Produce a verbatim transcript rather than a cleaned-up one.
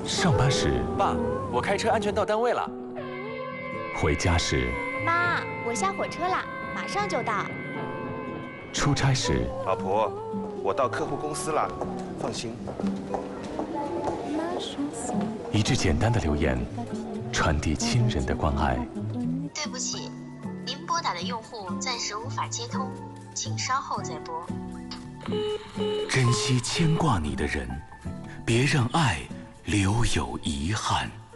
上班时， 爸，我开车安全到单位了。 回家时， 妈，我下火车啦，马上就到。 出差时， 老婆，我到客户公司啦，放心。 一句简单的留言，传递亲人的关爱。 对不起，您拨打的用户暂时无法接通，请稍后再拨。 珍惜牵挂你的人，别让爱留有遗憾。